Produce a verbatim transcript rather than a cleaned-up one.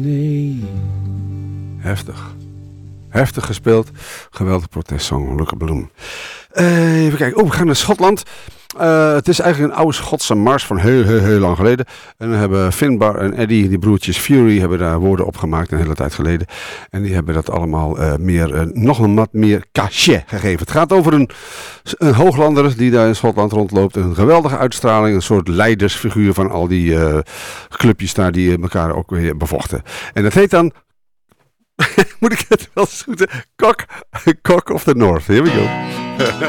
Nee. Heftig. Heftig gespeeld. Geweldig protestsong. Lukke Bloem. Uh, even kijken. Oh, we gaan naar Schotland. Uh, het is eigenlijk een oude Schotse mars van heel, heel, heel lang geleden. En dan hebben Finbar en Eddie, die broertjes Fury, hebben daar woorden opgemaakt een hele tijd geleden. En die hebben dat allemaal uh, meer, uh, nog een wat meer cachet gegeven. Het gaat over een, een hooglander die daar in Schotland rondloopt. Een geweldige uitstraling, een soort leidersfiguur van al die uh, clubjes daar die elkaar ook weer bevochten. En dat heet dan, moet ik het wel eens goed zeggen, Cock, Cock of the North. Here we go.